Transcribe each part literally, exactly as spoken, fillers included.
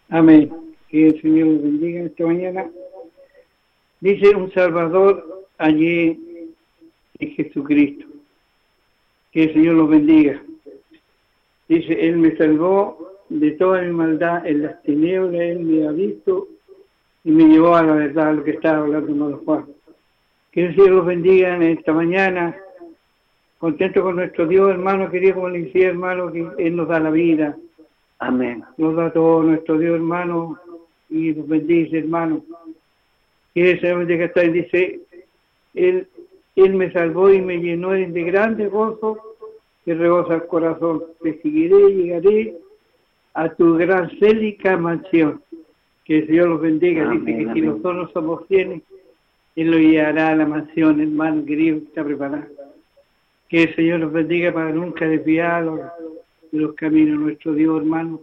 Amén. Que el Señor los bendiga esta mañana. Dice un Salvador allí en Jesucristo. Que el Señor los bendiga. Dice, Él me salvó de toda mi maldad en las tinieblas, Él me ha visto y me llevó a la verdad, lo que estaba hablando hermano Juan. Que el Señor los bendiga en esta mañana. Contento con nuestro Dios, hermano, querido, como le decía, hermano, que Él nos da la vida. Amén. Nos da todo nuestro Dios, hermano, y nos bendice, hermano. Que el Señor que está ahí dice, Él, Él me salvó y me llenó de grande gozo que rebosa el corazón. Te seguiré y llegaré a tu gran célica mansión. Que el Señor los bendiga. Amén, dice que amén. si nosotros somos fieles, Él lo llevará a la mansión, hermano querido, que está preparado. Que el Señor los bendiga para nunca desviarlos de los caminos de nuestro Dios, hermano.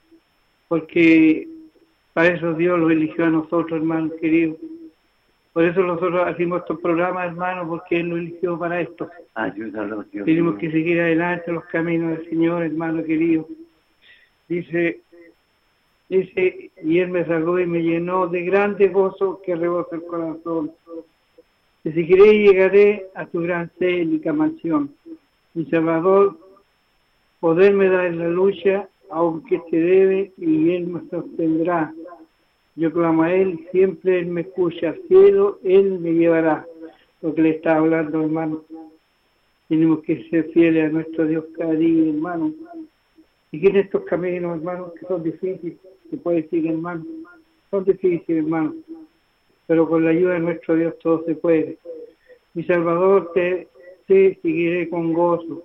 Porque para eso Dios los eligió a nosotros, hermanos queridos. Por eso nosotros hacemos estos programas, hermanos, porque Él los eligió para esto. Ayúdalos, Dios Tenemos mío. que seguir adelante en los caminos del Señor, hermano querido. Dice, dice, y Él me salvó y me llenó de grande gozo que rebosa el corazón. Te seguiré y llegaré a tu gran célica mansión. Mi Salvador, poder me da en la lucha, aunque te debe, y Él me sostendrá. Yo clamo a Él, siempre Él me escucha. Al cielo, Él me llevará. Lo que le está hablando, hermano. Tenemos que ser fieles a nuestro Dios cada día, hermano. Y que en estos caminos, hermano, que son difíciles, se puede decir, hermano, son difíciles, hermano. Pero con la ayuda de nuestro Dios todo se puede. Mi Salvador, te, te seguiré con gozo.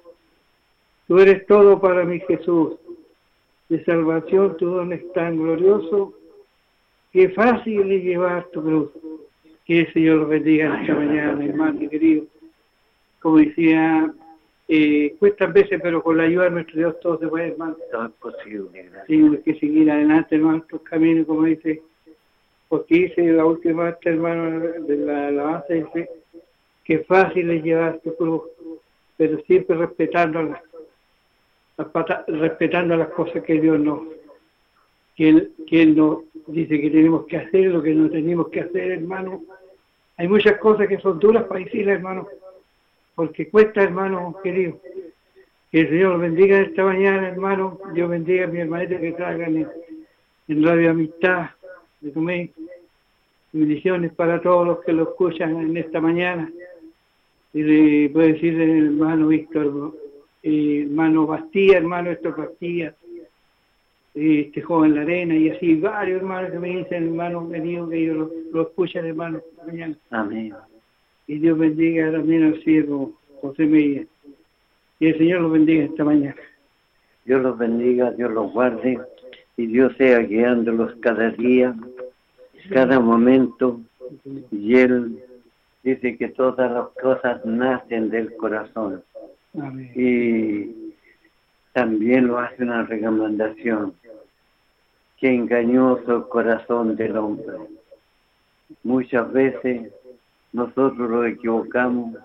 Tú eres todo para mi Jesús. De salvación tu don es tan glorioso que fácil es llevar tu cruz. Que el Señor los bendiga esta mañana, hermano querido. Como decía, eh, cuesta veces, pero con la ayuda de nuestro Dios todo se puede, hermano. Todo es posible, gracias. Tenemos que seguir adelante en nuestros caminos, como dice, porque dice la última parte, hermano, de la alabanza, dice que fácil es llevar tu cruz, pero siempre respetando las, las pata, respetando las cosas que Dios nos, que él, que él nos dice que tenemos que hacer, lo que no tenemos que hacer, hermano. Hay muchas cosas que son duras para decirle, hermano, porque cuesta, hermano querido. Que el Señor los bendiga esta mañana, hermano. Dios bendiga a mi hermanita que traigan en, en Radio Amistad de Tomé. Bendiciones para todos los que lo escuchan en esta mañana. Y le puedo decir el hermano Víctor, eh, hermano Bastía, hermano Héctor Bastía, eh, este joven La Arena, y así varios hermanos que me dicen, hermano venido, que ellos lo, lo escuchan, hermano, esta mañana. Amén. Y Dios bendiga también al siervo José Mejía. Y el Señor los bendiga esta mañana. Dios los bendiga, Dios los guarde y Dios sea guiándolos cada día, cada momento. Y Él dice que todas las cosas nacen del corazón. Amén. Y también lo hace una recomendación, que engañoso el corazón del hombre. Muchas veces nosotros lo equivocamos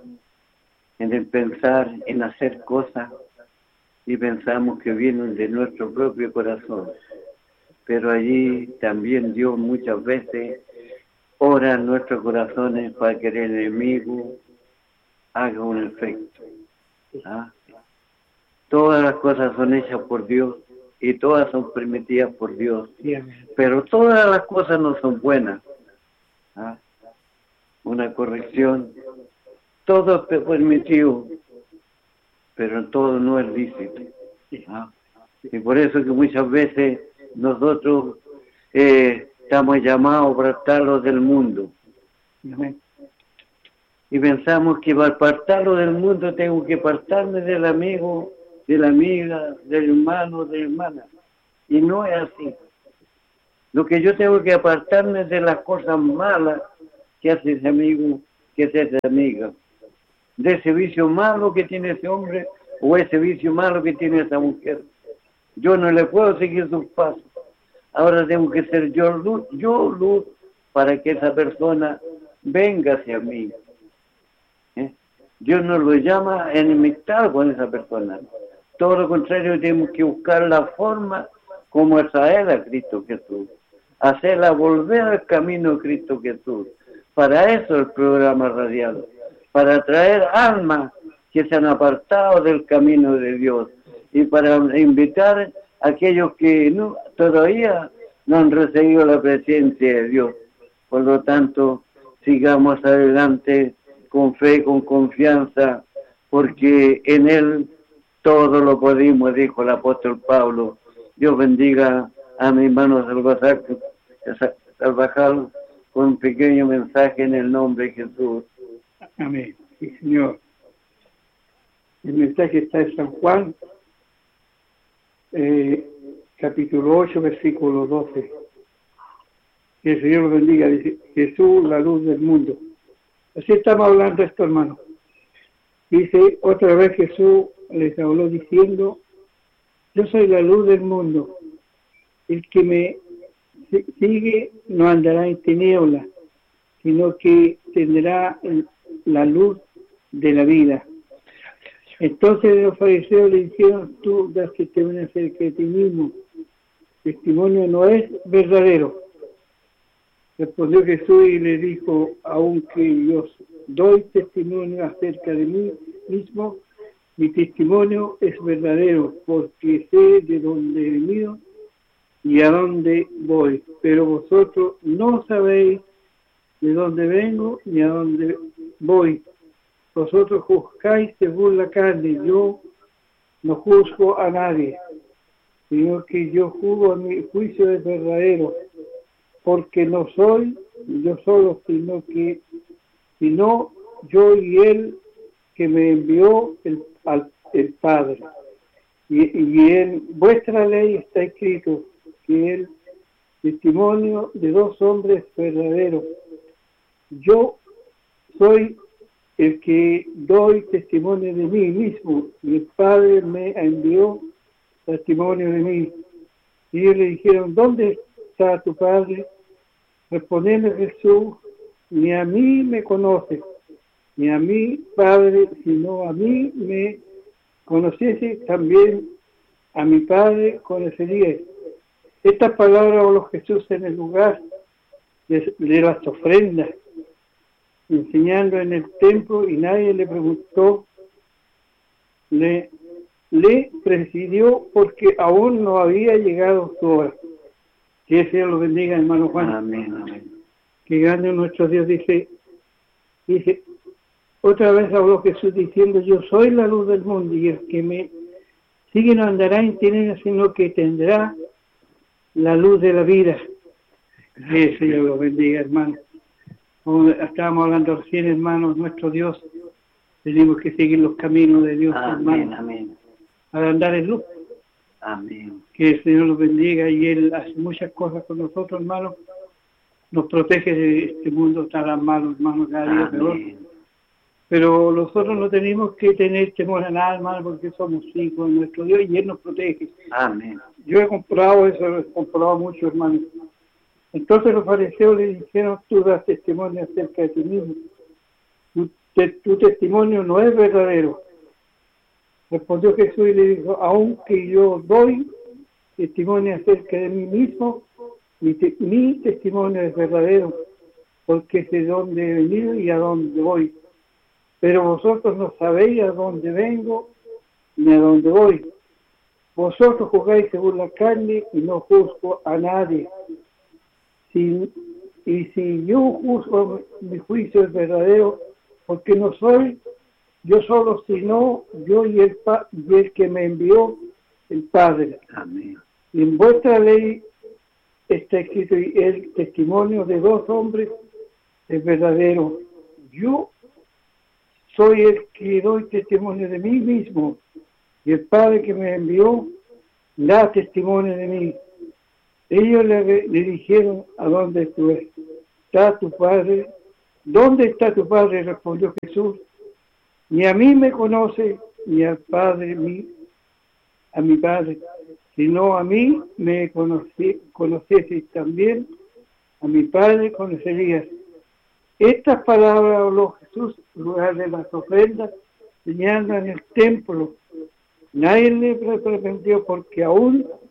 en el pensar, en hacer cosas, y pensamos que vienen de nuestro propio corazón. Pero allí también Dios muchas veces ora en nuestros corazones para que el enemigo haga un efecto. ¿Ah? Todas las cosas son hechas por Dios y todas son permitidas por Dios. Sí, amén. Pero todas las cosas no son buenas. ¿Ah? Una corrección, todo es permitido, pero todo no es lícito. ¿Ah? Y por eso que muchas veces nosotros eh, estamos llamados para apartarlos del mundo. Amén. Y pensamos que para apartarlo del mundo tengo que apartarme del amigo, de la amiga, del hermano, de la hermana. Y no es así. Lo que yo tengo que apartarme de las cosas malas que hace ese amigo, que hace esa amiga. De ese vicio malo que tiene ese hombre o ese vicio malo que tiene esa mujer. Yo no le puedo seguir sus pasos. Ahora tengo que ser yo luz, yo luz para que esa persona venga hacia mí. ¿Eh? Dios nos lo llama a enemistad con esa persona. Todo lo contrario, tenemos que buscar la forma como Israel a Cristo Jesús, hacerla volver al camino de Cristo Jesús. Para eso el programa radial, para traer almas que se han apartado del camino de Dios y para invitar a aquellos que no, todavía no han recibido la presencia de Dios. Por lo tanto, sigamos adelante con fe, con confianza, porque en Él todo lo podemos, dijo el apóstol Pablo. Dios bendiga a mi hermano Salvajal con un pequeño mensaje en el nombre de Jesús. Amén. Sí, Señor. El mensaje está en San Juan, eh, capítulo ocho, versículo doce. Que el Señor lo bendiga. Dice, Jesús, la luz del mundo. Así estamos hablando esto, hermano. Dice, otra vez Jesús les habló diciendo, yo soy la luz del mundo. El que me sigue no andará en tinieblas, sino que tendrá la luz de la vida. Entonces los fariseos le dijeron, tú das testimonio acerca de ti mismo. Testimonio no es verdadero. Respondió Jesús y le dijo, aunque yo doy testimonio acerca de mí mismo, mi testimonio es verdadero, porque sé de dónde he venido y a dónde voy. Pero vosotros no sabéis de dónde vengo ni a dónde voy. Vosotros juzgáis según la carne, yo no juzgo a nadie, sino que yo juzgo, a mi juicio es verdadero, porque no soy yo solo, sino que sino yo y él que me envió el, al, el Padre. Y, y en vuestra ley está escrito que el testimonio de dos hombres verdadero. Yo soy el que doy testimonio de mí mismo, y el Padre me envió testimonio de mí. Y ellos le dijeron, ¿dónde está tu Padre? Respondiendo Jesús, ni a mí me conoce, ni a mí, Padre, sino a mí me conociese, también a mi Padre conocería. Estas palabras habló Jesús en el lugar de, de las ofrendas, enseñando en el templo, y nadie le preguntó, le, le presidió porque aún no había llegado su hora. Que el Señor lo bendiga, hermano Juan. Amén, amén. Que grande nuestro Dios. Dice, dice, otra vez habló Jesús diciendo, yo soy la luz del mundo, y el que me sigue no andará en tinieblas, sino que tendrá la luz de la vida. Que el Señor lo bendiga, hermano. Como estábamos hablando recién, hermanos, nuestro Dios, tenemos que seguir los caminos de Dios, amén, hermano, amén. para andar en luz. Amén. Que el Señor los bendiga, y Él hace muchas cosas con nosotros, hermanos. Nos protege de este mundo tan malo, hermanos, cada día peor. Pero nosotros no tenemos que tener temor a nada, hermano, porque somos hijos de nuestro Dios y Él nos protege. Amén. Yo he comprobado eso, lo he comprobado mucho, hermano. Entonces los fariseos le dijeron, tú das testimonio acerca de ti mismo. Tu, te, tu testimonio no es verdadero. Respondió Jesús y le dijo, aunque yo doy testimonio acerca de mí mismo, mi, te, mi testimonio es verdadero, porque sé dónde he venido y a dónde voy. Pero vosotros no sabéis a dónde vengo ni a dónde voy. Vosotros juzgáis según la carne y no juzgo a nadie. Si, y si yo juzgo, mi juicio es verdadero, porque no soy yo solo, sino yo y el, y el que me envió, el Padre. Amén. Y en vuestra ley está escrito, y el testimonio de dos hombres es verdadero. Yo soy el que doy testimonio de mí mismo, y el Padre que me envió da testimonio de mí. Ellos le, le dijeron, ¿a dónde tú está tu Padre? ¿Dónde está tu Padre? Respondió Jesús. Ni a mí me conoce, ni al Padre, mi, a mi Padre, sino a mí me conocí, conocieseis también, a mi Padre conocerías. Estas palabras habló Jesús en lugar de las ofrendas, enseñando en el templo. Nadie le reprendió porque aún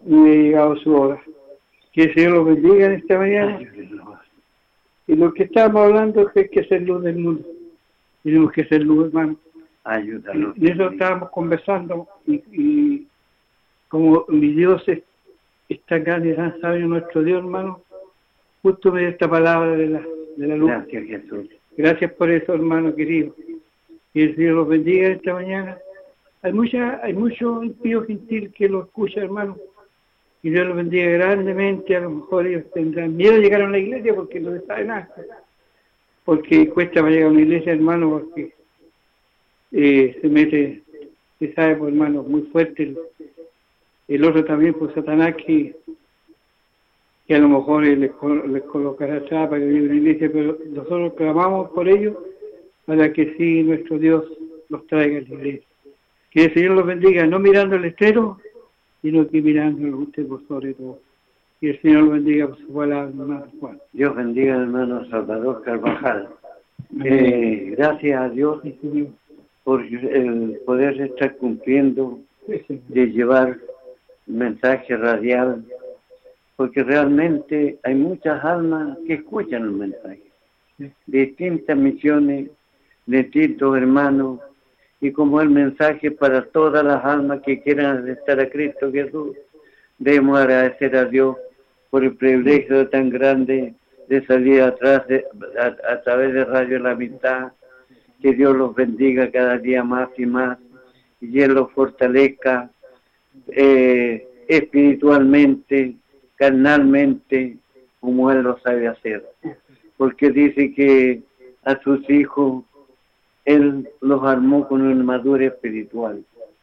no ha llegado su hora. Que el Señor los bendiga en esta mañana. Y lo que estamos hablando es que hay que ser luz del mundo. Tenemos que ser luz, hermano. Ayúdalo. Y de eso estábamos conversando. Y, y como mi Dios es, está acá, y tan sabio nuestro Dios, hermano, justo me dio esta palabra de la, de la luz. Gracias, Jesús. Gracias por eso, hermano querido. Que el Señor los bendiga esta mañana. Hay mucha, hay mucho impío gentil que lo escucha, hermano. Y Dios los bendiga grandemente. A lo mejor ellos tendrán miedo de llegar a una iglesia porque no saben nada. Porque cuesta para llegar a una iglesia, hermano, porque eh, se mete, se sabe, pues, hermano, muy fuerte. El, el otro también, pues, Satanás, que, que a lo mejor les, les colocará atrás para que vengan a la iglesia, pero nosotros clamamos por ellos para que sí nuestro Dios los traiga a la iglesia. Que el Señor los bendiga, no mirando el estreno, sino que mirándolo usted por sobre todo. Y el Señor los bendiga por su palabra, hermano Juan. Dios bendiga al hermano Salvador Carvajal. Eh, gracias a Dios por el poder estar cumpliendo, de llevar mensaje radial, porque realmente hay muchas almas que escuchan el mensaje, de distintas misiones, de distintos hermanos, y como el mensaje para todas las almas que quieran estar a Cristo Jesús, debemos agradecer a Dios por el privilegio tan grande de salir atrás de, a, a través de Radio La Amistad. Que Dios los bendiga cada día más y más, y Él los fortalezca eh, espiritualmente, carnalmente, como Él lo sabe hacer. Porque dice que a sus hijos Él los armó con una armadura espiritual.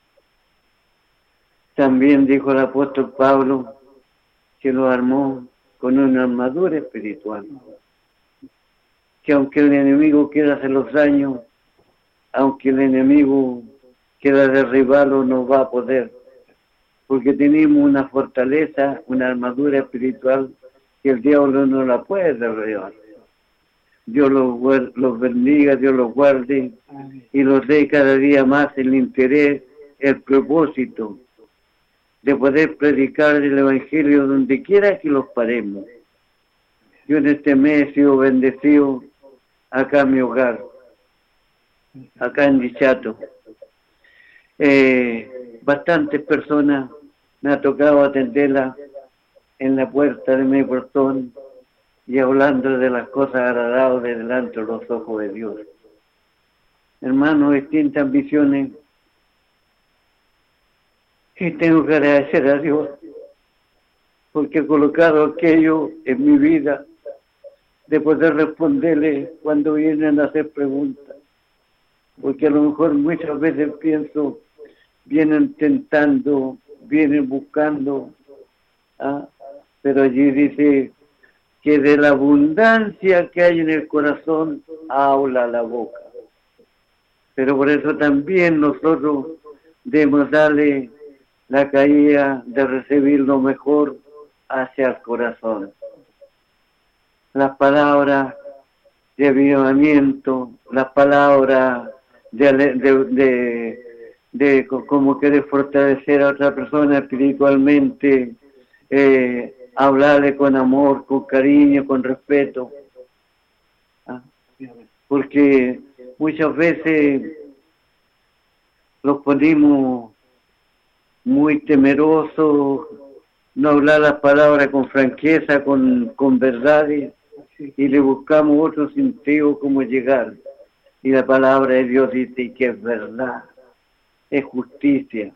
También dijo el apóstol Pablo que los armó con una armadura espiritual. Que aunque el enemigo quiera hacer los daños, aunque el enemigo quiera derribarlo, no va a poder. Porque tenemos una fortaleza, una armadura espiritual que el diablo no la puede derribar. Dios los, los bendiga, Dios los guarde y los dé cada día más el interés, el propósito de poder predicar el Evangelio donde quiera que los paremos. Yo en este mes he sido bendecido acá en mi hogar, acá en Dichato. Eh, bastantes personas me ha tocado atenderlas en la puerta de mi portón y hablando de las cosas agradables delante de los ojos de Dios. Hermanos, distintas visiones, y tengo que agradecer a Dios porque he colocado aquello en mi vida de poder responderle cuando vienen a hacer preguntas, porque a lo mejor muchas veces pienso, vienen tentando, vienen buscando, ¿ah? Pero allí dice que de la abundancia que hay en el corazón habla la boca. Pero por eso también nosotros debemos darle la caída de recibir lo mejor hacia el corazón. Las palabras de avivamiento, las palabras de, de, de, de como querer fortalecer a otra persona espiritualmente, eh, hablarle con amor, con cariño, con respeto. ¿Ah? Porque muchas veces los ponemos muy temerosos, no hablar las palabras con franqueza, con, con verdades, y le buscamos otro sentido como llegar. Y la palabra de Dios dice que es verdad, es justicia.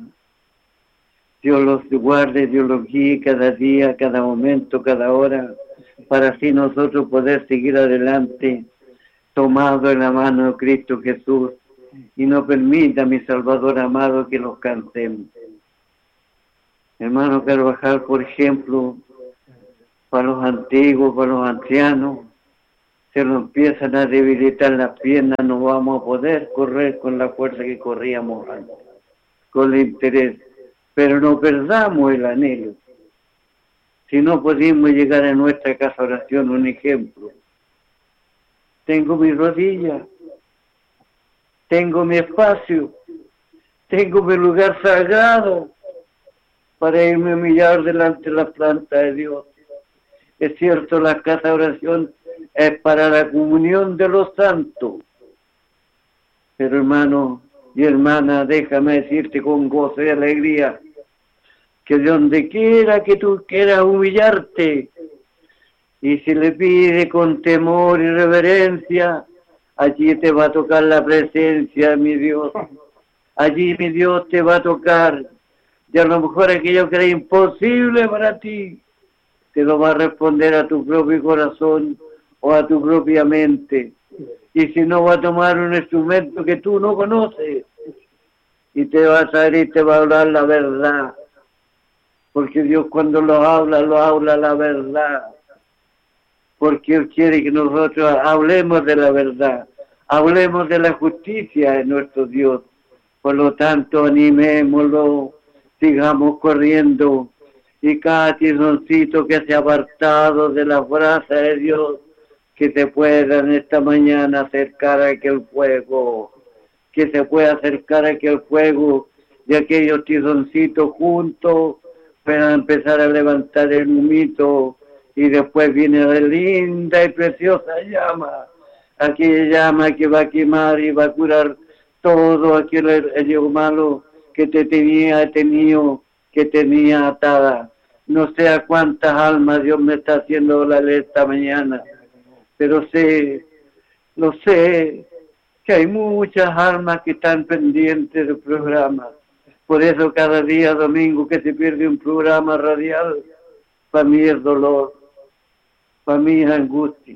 Dios los guarde, Dios los guíe cada día, cada momento, cada hora, para así nosotros poder seguir adelante, tomado en la mano de Cristo Jesús, y no permita, mi Salvador amado, que los cansemos. Hermano Carvajal, por ejemplo, para los antiguos, para los ancianos, se nos empiezan a debilitar las piernas, no vamos a poder correr con la fuerza que corríamos antes, con el interés, pero no perdamos el anhelo. Si no podemos llegar a nuestra casa de oración, un ejemplo, tengo mi rodilla, tengo mi espacio, tengo mi lugar sagrado, para irme a humillar delante de la planta de Dios. Es cierto, la casa de oración es para la comunión de los santos. Pero hermano y hermana, déjame decirte con gozo y alegría, que de donde quiera que tú quieras humillarte, y si le pide con temor y reverencia, allí te va a tocar la presencia de mi Dios. Allí mi Dios te va a tocar. Y a lo mejor aquello que era imposible para ti, te lo va a responder a tu propio corazón o a tu propia mente. Y si no, va a tomar un instrumento que tú no conoces y te va a saber y te va a hablar la verdad. Porque Dios cuando lo habla, lo habla la verdad. Porque Él quiere que nosotros hablemos de la verdad, hablemos de la justicia de nuestro Dios. Por lo tanto, animémoslo, sigamos corriendo, y cada tizoncito que se ha apartado de la brasa de Dios, que se pueda en esta mañana acercar a aquel fuego, que se pueda acercar a aquel fuego, y aquellos tizoncitos juntos puedan empezar a levantar el humito, y después viene la linda y preciosa llama, aquella llama que va a quemar y va a curar todo aquel herido malo que te tenía tenido, que tenía atada. No sé a cuántas almas Dios me está haciendo la ley esta mañana, pero sé, lo sé, que hay muchas almas que están pendientes del programa. Por eso cada día domingo que se pierde un programa radial, para mí es dolor, para mí es angustia.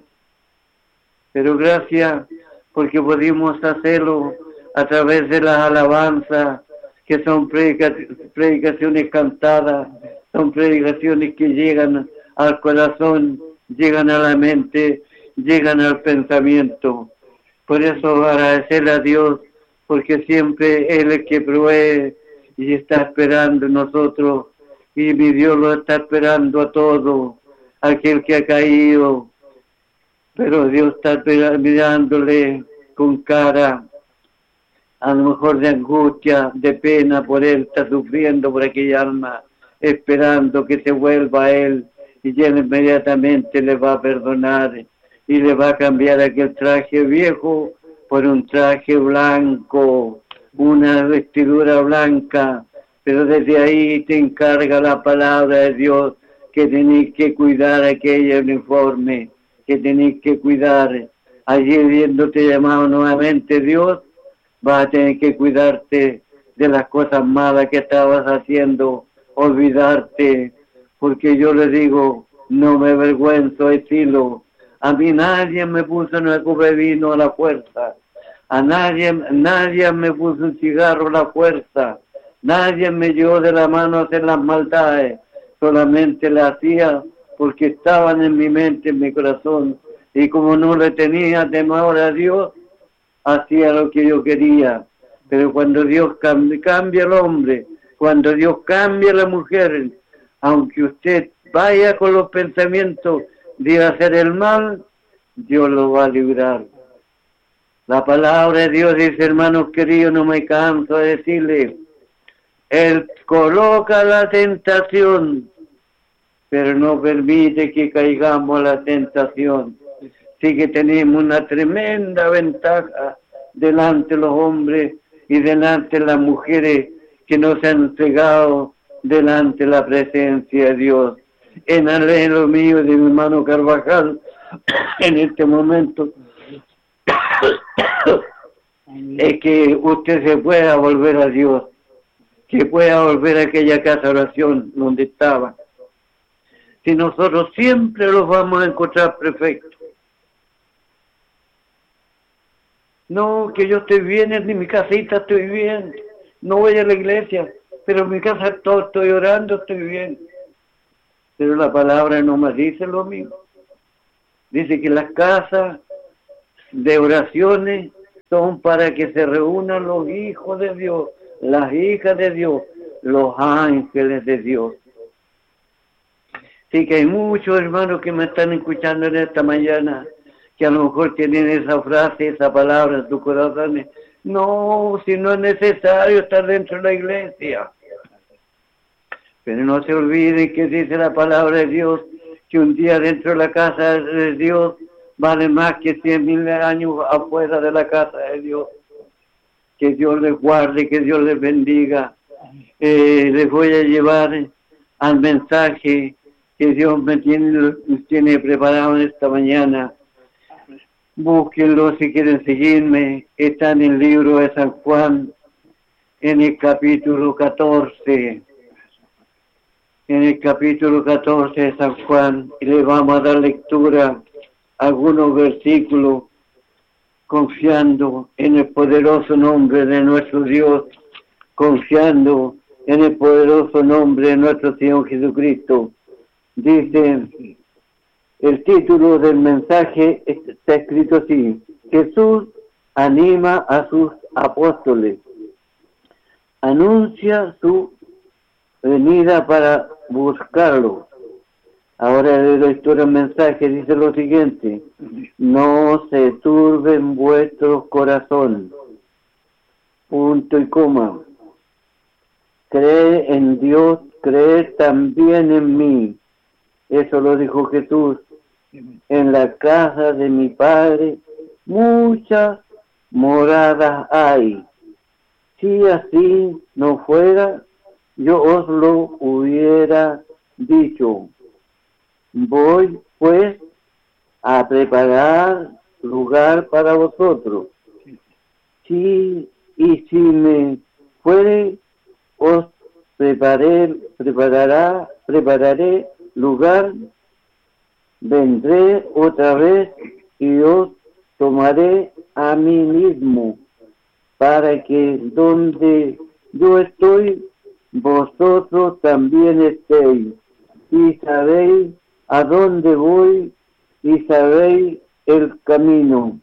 Pero gracias porque pudimos hacerlo a través de las alabanzas, que son predicaciones cantadas, son predicaciones que llegan al corazón, llegan a la mente, llegan al pensamiento. Por eso agradecerle a Dios, porque siempre Él es el que provee y está esperando en nosotros, y mi Dios lo está esperando a todos, aquel que ha caído, pero Dios está mirándole con cara, a lo mejor de angustia, de pena por él, está sufriendo por aquella alma, esperando que se vuelva a él, y él inmediatamente le va a perdonar, y le va a cambiar aquel traje viejo por un traje blanco, una vestidura blanca, pero desde ahí te encarga la palabra de Dios, que tenéis que cuidar aquel uniforme, que tenéis que cuidar. Allí viéndote llamado nuevamente Dios, vas a tener que cuidarte de las cosas malas que estabas haciendo, olvidarte, porque yo le digo, no me avergüenzo de decirlo, a mí nadie me puso una copa de vino a la fuerza, a nadie, nadie me puso un cigarro a la fuerza, nadie me llevó de la mano a hacer las maldades, solamente las hacía porque estaban en mi mente, en mi corazón, y como no le tenía temor a Dios, hacía lo que yo quería. Pero cuando Dios cambia, cambia al hombre, cuando Dios cambia a la mujer, aunque usted vaya con los pensamientos de hacer el mal, Dios lo va a librar. La palabra de Dios dice, hermanos queridos, no me canso de decirle, Él coloca la tentación, pero no permite que caigamos a la tentación. Sí que tenemos una tremenda ventaja delante de los hombres y delante de las mujeres que nos han entregado delante de la presencia de Dios. En anhelo mío de mi hermano Carvajal, en este momento, es que usted se pueda volver a Dios, que pueda volver a aquella casa de oración donde estaba. Si nosotros siempre los vamos a encontrar perfectos. No, que yo estoy bien, en mi casita estoy bien, no voy a la iglesia, pero en mi casa todo, estoy orando, estoy bien. Pero la palabra no me dice lo mismo. Dice que las casas de oraciones son para que se reúnan los hijos de Dios, las hijas de Dios, los ángeles de Dios. Sí que hay muchos hermanos que me están escuchando en esta mañana, que a lo mejor tienen esa frase, esa palabra en sus corazones. No, si no es necesario estar dentro de la iglesia. Pero no se olviden que dice la palabra de Dios, que un día dentro de la casa de Dios vale más que cien mil años afuera de la casa de Dios. Que Dios les guarde, que Dios les bendiga. Eh, les voy a llevar al mensaje que Dios me tiene, tiene preparado en esta mañana. Búsquenlo si quieren seguirme. Está en el libro de San Juan, en el capítulo catorce. En el capítulo catorce de San Juan, y le vamos a dar lectura a algunos versículos, confiando en el poderoso nombre de nuestro Dios, confiando en el poderoso nombre de nuestro Señor Jesucristo. Dice, el título del mensaje está escrito así: Jesús anima a sus apóstoles, anuncia su venida para buscarlo. Ahora el lector del mensaje dice lo siguiente: no se turben vuestros corazones. Punto y coma. Cree en Dios, cree también en mí. Eso lo dijo Jesús. En la casa de mi Padre muchas moradas hay. Si así no fuera, yo os lo hubiera dicho. Voy pues a preparar lugar para vosotros. Sí, y si me fuere, os preparé, preparará, prepararé lugar, vendré otra vez y os tomaré a mí mismo, para que donde yo estoy, vosotros también estéis, y sabéis a dónde voy, y sabéis el camino.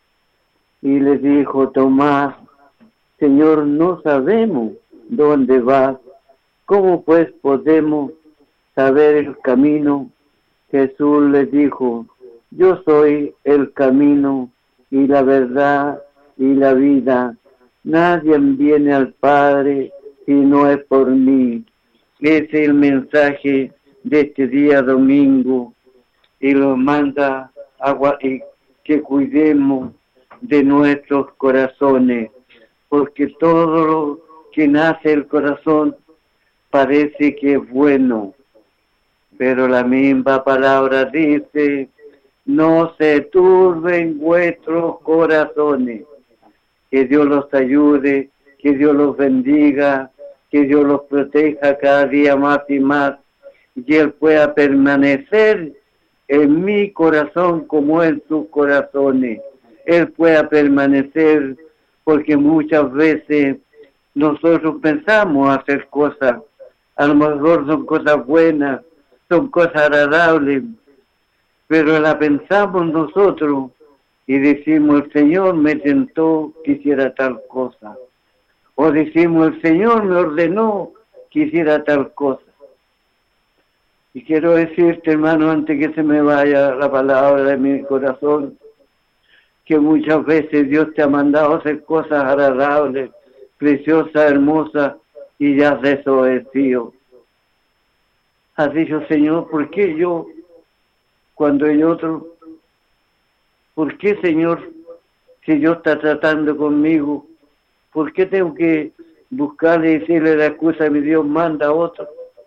Y le dijo Tomás: Señor, no sabemos dónde vas, ¿cómo pues podemos saber el camino? Jesús le dijo: yo soy el camino y la verdad y la vida. Nadie viene al Padre si no es por mí. Ese es el mensaje de este día domingo, y lo manda agua, y que cuidemos de nuestros corazones, porque todo lo que nace el corazón parece que es bueno, pero la misma palabra dice: no se turben vuestros corazones. Que Dios los ayude, que Dios los bendiga, que Dios los proteja cada día más y más, y que Él pueda permanecer en mi corazón como en sus corazones. Él pueda permanecer, porque muchas veces nosotros pensamos hacer cosas, a lo mejor son cosas buenas, son cosas agradables, pero la pensamos nosotros y decimos: el Señor me tentó, quisiera tal cosa. O decimos: el Señor me ordenó, quisiera tal cosa. Y quiero decirte, hermano, antes que se me vaya la palabra de mi corazón, que muchas veces Dios te ha mandado a hacer cosas agradables, preciosas, hermosas, y ya has desobedecido. Has dicho: Señor, ¿por qué yo, cuando hay otro? ¿Por qué, Señor, si Dios está tratando conmigo, por qué tengo que buscarle y decirle la excusa de mi Dios manda a otro?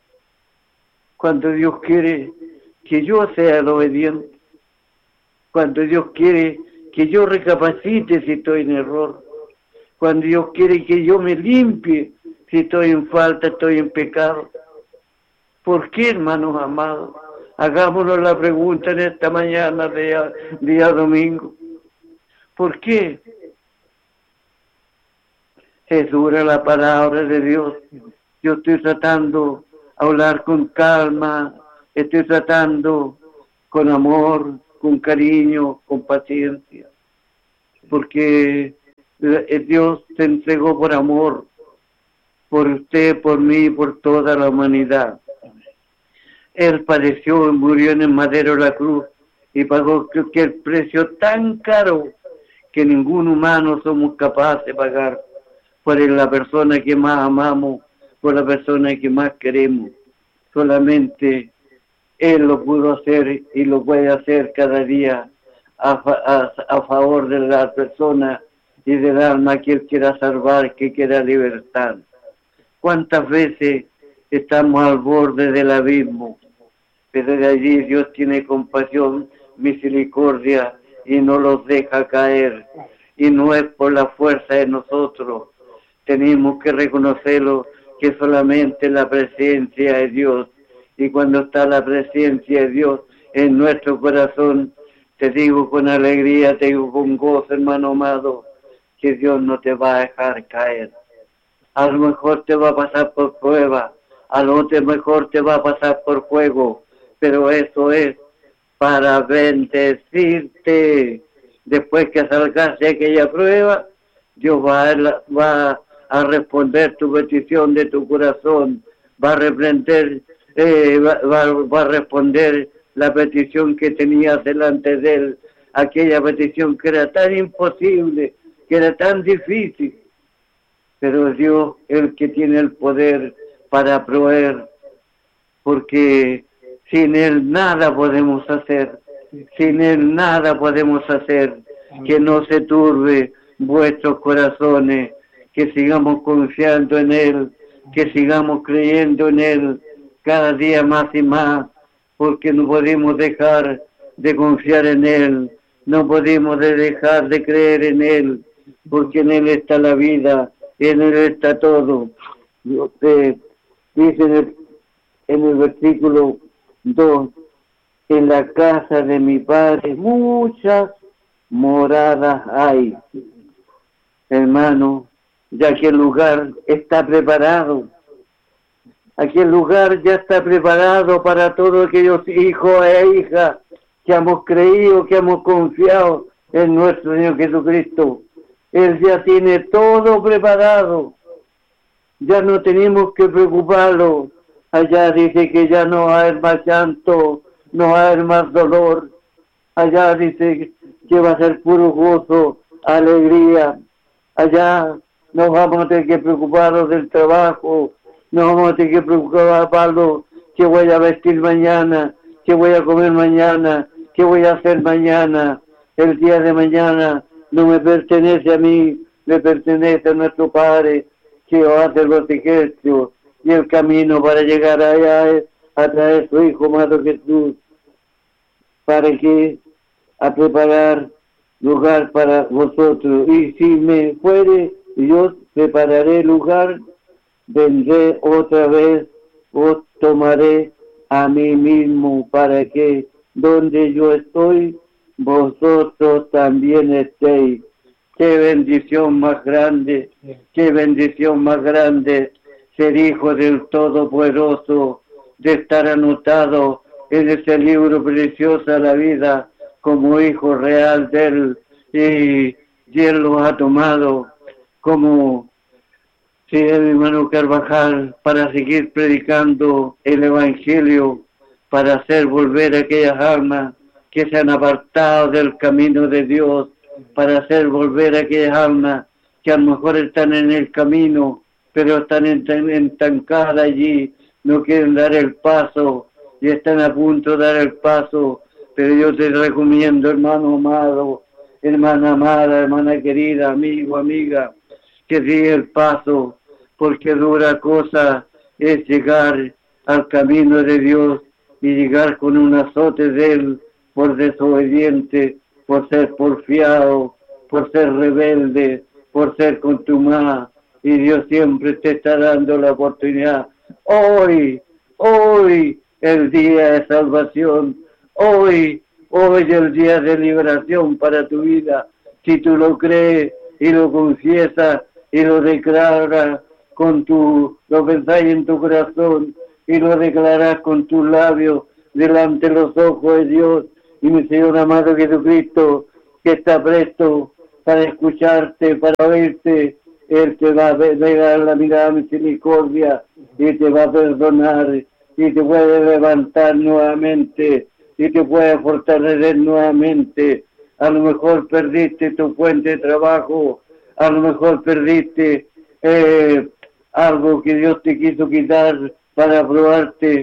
Cuando Dios quiere que yo sea el obediente, cuando Dios quiere que yo recapacite si estoy en error, cuando Dios quiere que yo me limpie si estoy en falta, estoy en pecado. ¿Por qué, hermanos amados? Hagámonos la pregunta en esta mañana, día, día domingo. ¿Por qué? Es dura la palabra de Dios. Yo estoy tratando de hablar con calma, estoy tratando con amor, con cariño, con paciencia. Porque Dios se entregó por amor, por usted, por mí, por toda la humanidad. Él padeció y murió en el madero de la cruz y pagó que el precio tan caro que ningún humano somos capaces de pagar por la persona que más amamos, por la persona que más queremos. solamente Él lo pudo hacer y lo puede hacer cada día a, fa a, a favor de la persona y del alma que Él quiera salvar, que quiera libertar. ¿Cuántas veces estamos al borde del abismo? Pero de allí Dios tiene compasión, misericordia y no los deja caer. Y no es por la fuerza de nosotros. Tenemos que reconocerlo, que solamente la presencia de Dios. Y cuando está la presencia de Dios en nuestro corazón, te digo con alegría, te digo con gozo, hermano amado, que Dios no te va a dejar caer. A lo mejor te va a pasar por prueba, a lo mejor te va a pasar por fuego, pero eso es para bendecirte. Después que salgas de aquella prueba, Dios va a, va a responder tu petición de tu corazón, va a reprender, eh, va, va, va a responder la petición que tenías delante de Él, aquella petición que era tan imposible, que era tan difícil, pero Dios el que tiene el poder para proveer, porque sin Él nada podemos hacer, sin Él nada podemos hacer. Que no se turbe vuestros corazones, que sigamos confiando en Él, que sigamos creyendo en Él cada día más y más, porque no podemos dejar de confiar en Él, no podemos de dejar de creer en Él, porque en Él está la vida, en Él está todo. Dios, eh, dice en el, en el versículo dos, en la casa de mi Padre muchas moradas hay. Hermano, ya que el lugar está preparado, aquel lugar ya está preparado para todos aquellos hijos e hijas que hemos creído, que hemos confiado en nuestro Señor Jesucristo. Él ya tiene todo preparado, ya no tenemos que preocuparlo. Allá dice que ya no hay más llanto, no hay más dolor. Allá dice que va a ser puro gozo, alegría. Allá no vamos a tener que preocuparnos del trabajo, no vamos a tener que preocuparnos qué voy a vestir mañana, qué voy a comer mañana, qué voy a hacer mañana. El día de mañana no me pertenece a mí, le pertenece a nuestro Padre, que hace los ejércitos, y el camino para llegar allá es a través de su Hijo amado Jesús, para que a preparar lugar para vosotros. Y si me fuere, yo prepararé lugar, vendré otra vez, os tomaré a mí mismo, para que donde yo estoy, vosotros también estéis. Qué bendición más grande, qué bendición más grande ser hijo del Todopoderoso, de estar anotado en ese libro precioso de la vida como hijo real de Él, y, y Él lo ha tomado como si el hermano Carvajal, para seguir predicando el Evangelio, para hacer volver a aquellas almas que se han apartado del camino de Dios, para hacer volver a aquellas almas que a lo mejor están en el camino, pero están estancadas allí, no quieren dar el paso y están a punto de dar el paso. Pero yo te recomiendo, hermano amado, hermana amada, hermana querida, amigo, amiga, que siga el paso, porque dura cosa es llegar al camino de Dios y llegar con un azote de Él por desobediente, por ser porfiado, por ser rebelde, por ser contumaz, y Dios siempre te está dando la oportunidad. Hoy, hoy, el día de salvación, hoy, hoy el día de liberación para tu vida. Si tú lo crees y lo confiesas y lo declaras con tu, lo pensáis en tu corazón y lo declaras con tus labios delante de los ojos de Dios y mi Señor amado Jesucristo, que está presto para escucharte, para oírte. Él te va a dar la mirada de misericordia y te va a perdonar y te puede levantar nuevamente y te puede fortalecer nuevamente. A lo mejor perdiste tu fuente de trabajo, a lo mejor perdiste eh, algo que Dios te quiso quitar para probarte,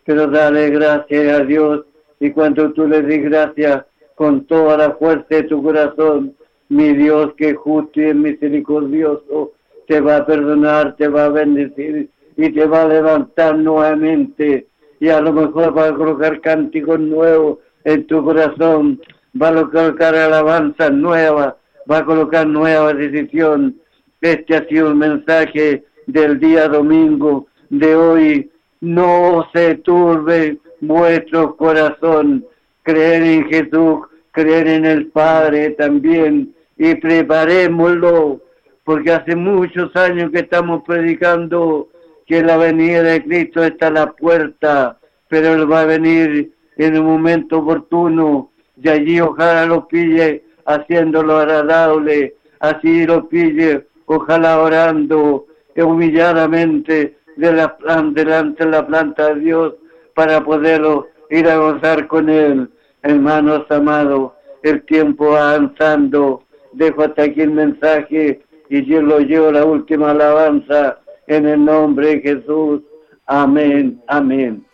pero dale gracias a Dios, y cuando tú le des gracias con toda la fuerza de tu corazón, mi Dios que es justo y es misericordioso, te va a perdonar, te va a bendecir y te va a levantar nuevamente, y a lo mejor va a colocar cánticos nuevos en tu corazón, va a colocar alabanzas nuevas, va a colocar nueva decisión. Este ha sido el mensaje del día domingo de hoy. No se turbe vuestro corazón, creer en Jesús, creer en el Padre también, y preparémoslo, porque hace muchos años que estamos predicando que la venida de Cristo está a la puerta, pero Él va a venir en un momento oportuno, y allí ojalá lo pille haciéndolo agradable, así lo pille, ojalá orando humilladamente de la, delante de la planta de Dios, para poderlo ir a gozar con Él. Hermanos amados, el tiempo va avanzando, dejo hasta aquí el mensaje, y yo lo llevo la última alabanza en el nombre de Jesús. Amén, amén.